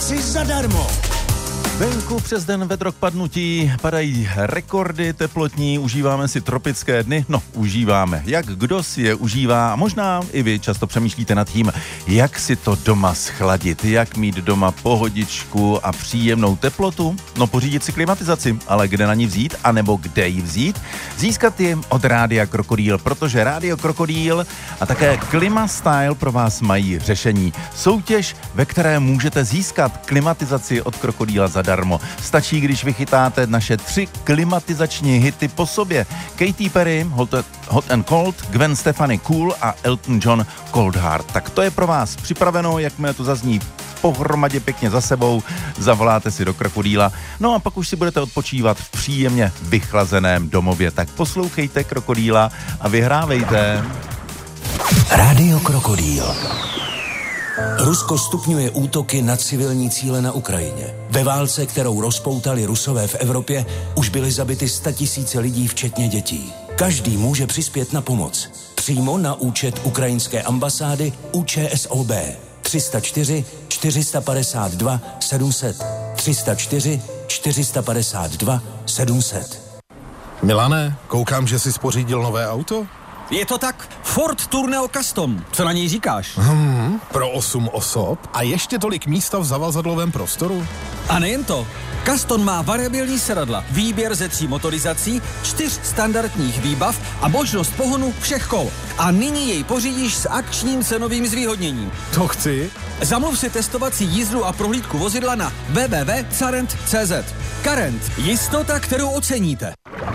si zadarmo. Venku přes den vedro k padnutí, padají rekordy teplotní, užíváme si tropické dny, užíváme. Jak kdo si je užívá a možná i vy často přemýšlíte nad tím, jak si to doma schladit, jak mít doma pohodičku a příjemnou teplotu. Pořídit si klimatizaci, ale kde na ní vzít, anebo kde ji vzít? Získat ji od Rádia Krokodýl, protože Rádio Krokodýl a také Klimastyle pro vás mají řešení. Soutěž, ve které můžete získat klimatizaci od Krokodýla zadarmo. Stačí, když vychytáte naše 3 klimatizační hity po sobě. Katy Perry, Hot and Cold, Gwen Stefani Cool a Elton John Cold Heart. Tak to je pro vás připraveno, jakmile to zazní pohromadě pěkně za sebou, zavoláte si do Krokodýla. A pak už si budete odpočívat v příjemně vychlazeném domově. Tak poslouchejte Krokodýla a vyhrávejte. Rádio Krokodýl. Rusko stupňuje útoky na civilní cíle na Ukrajině. Ve válce, kterou rozpoutali Rusové v Evropě, už byly zabity 100 000 lidí, včetně dětí. Každý může přispět na pomoc. Přímo na účet ukrajinské ambasády ÚČSOB 304 452 700 304 452 700. Milane, koukám, že jsi spořídil nové auto? Je to tak, Ford Tourneo Custom. Co na něj říkáš? Pro 8 osob a ještě tolik místa v zavazadlovém prostoru? A nejen to. Custom má variabilní sedadla, výběr ze 3 motorizací, 4 standardních výbav a možnost pohonu všech kol. A nyní jej pořídíš s akčním cenovým zvýhodněním. To chci. Zamluv si testovací jízdu a prohlídku vozidla na www.carent.cz. Carent. Jistota, kterou oceníte.